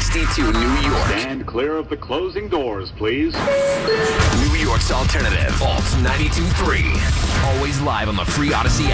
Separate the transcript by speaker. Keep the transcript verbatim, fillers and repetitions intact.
Speaker 1: sixty-two New York.
Speaker 2: Stand clear of the closing doors, please.
Speaker 1: New York's alternative. Alt ninety-two point three. Always live on the free Odyssey